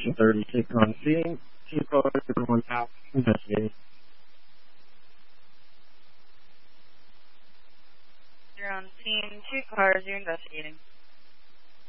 36 on scene. 2 cars, everyone out investigating. You're on scene. 2 cars, you're investigating.